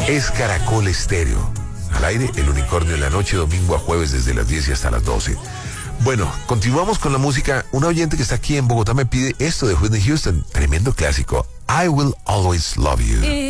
es Caracol Estéreo. Al aire, el unicornio en la noche, domingo a jueves desde las 10 y hasta las 12. Bueno, continuamos con la música. Un oyente que está aquí en Bogotá me pide esto de Whitney Houston, tremendo clásico. I Will Always Love You.